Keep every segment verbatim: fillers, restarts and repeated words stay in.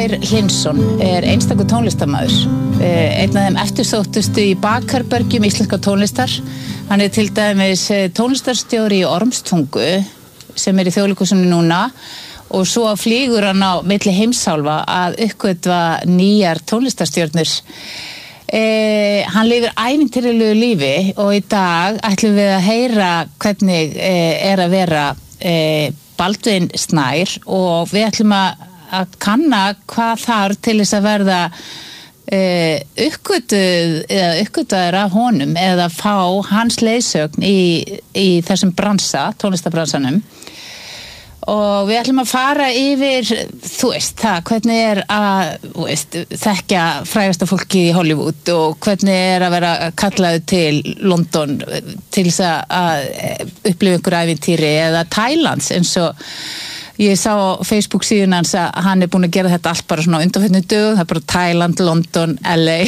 Snær Hlynsson er einstakur tónlistarmaður, einn af þeim eftirsóttustu í bakherbergjum íslenskar tónlistar. Hann er til dæmis tónlistarstjóri í Ormstungu sem er í Þjóðleikhúsinu núna og svo flýgur hann á milli heimsálfa að uppgötva nýjar tónlistarstjörnur. Eh, hann lifir ævintýralegu lífi og í dag ætlum við að heyra hvernig eh, er að vera eh, Baldvin Snær og við ætlum að, að kanna hvað þarf til þess að verða eh, uppgötuð eða uppgötvaður af honum eða fá hans leiðsögn í, í þessum bransa, tónlistarbransanum. Og við ætlum að fara yfir, þú veist, það, hvernig er að, þú veist, þekkja frægasta fólki í Hollywood og hvernig er að vera kallaður til London til þess að upplifa einhver ævintýri eða Thailands eins og ég sá á Facebook síðan hans að hann er búinn að gera þetta allt bara svona undanförnum dögum, það er bara Thailand, London, L A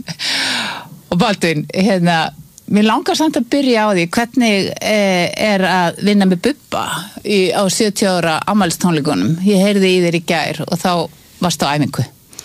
og Baldvin, hérna, mér langar samt að byrja á því hvernig eh, er að vinna með Bubba í, á sjötíu ára afmælistónleikunum. Ég heyrði í þér í gær og þá varstu á æfingu.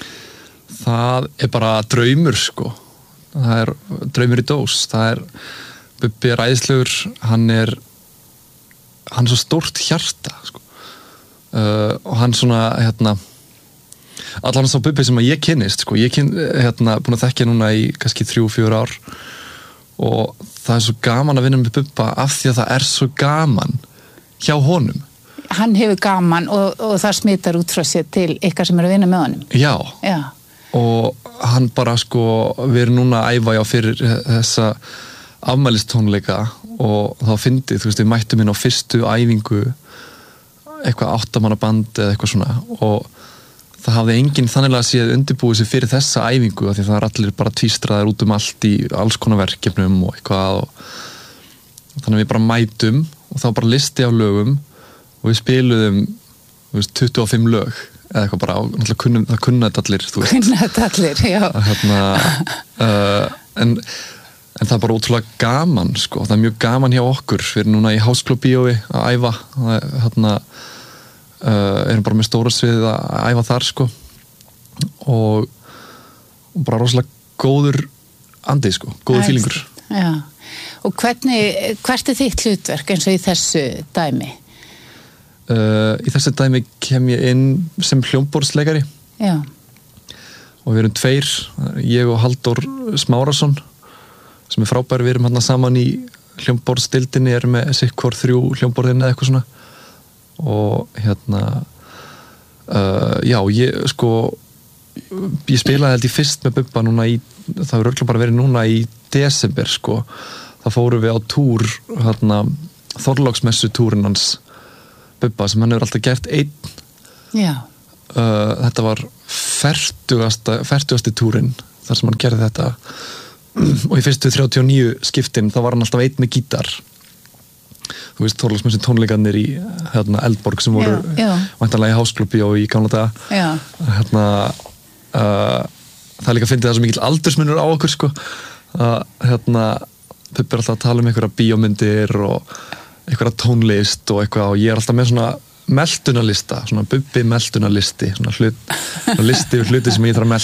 Það er bara draumur sko. Það er draumur í dós. Það er, Bubbi er æðislegur, hann er hann er svo stórt hjarta sko. Uh, og hann svona hérna allan sá Bubbi sem að ég kynnist sko. Ég kyn, hérna, búin að þekkja núna í kannski þrjú, fjör ár og það er svo gaman að vinna með Bubba af því að það er svo gaman hjá honum. Hann hefur gaman og, og það smitar út frá sér til ykkar sem eru að vinna með honum. Já, Já. Og hann bara sko, við erum núna að æfa já fyrir þessa afmælistónleika og þá fyndið, þú veist, við mættum inn á fyrstu æfingu eitthvað áttamannaband eða eitthvað svona og það hafði enginn þanniglega séð undirbúið sig fyrir þessa æfingu af því það er allir bara tvístraðir út um allt í alls konar verkefnum og eitthvað og þannig að við bara mætum og þá bara listi af lögum og við spiluðum veist, tuttugu og fimm lög eða eitthvað bara og náttúrulega kunnum, það kunna þetta allir þú veist. Kunna þetta allir, já. Hérna, uh, en, en það er bara ótrúlega gaman sko, það er mjög gaman hjá okkur við erum núna í Háskólabíói að æfa hérna Uh, erum bara með stóra sviðið að æfa þar sko og, og bara rosalega góður andi sko, góður fílingur. Já, og hvernig, hvert er þitt hlutverk eins og í þessu dæmi? Uh, í þessu dæmi kem ég inn sem hljómborðsleikari. Já. Og við erum tveir, ég og Halldór Smárasson sem er frábær, við erum hérna saman í hljómborðsdeildinni, erum með sikkur þrjú hljómborðin eða eitthvað svona og hérna uh, já, ég sko ég spilaði held ég fyrst með Bubba núna í, það er örugglega bara verið núna í desember sko, það fórum við á túr hérna, Þorláksmessu túrin hans Bubba sem hann hefur alltaf gert einn. Já. Uh, þetta var fertugasta fertugasti túrin þar sem hann gerði þetta og í fyrstu þrjátíu og níu skiptin þá var hann alltaf einn með gítar. Þú veist, Þorláksmessu tónleikarnir í hérna, Eldborg sem voru væntanlega í Háskólabíói í gamla daga. Já. Hérna, uh, það er líka að fyndi það svo mikill aldursmunur á okkur sko. Uh, hérna, Bubbi er alltaf að tala um einhverja bíómyndir og einhverja tónlist og eitthvað og ég er alltaf með svona meldunarlista, svona Bubbi meldunarlisti, svona hlut, svona listi og hluti sem ég þarf að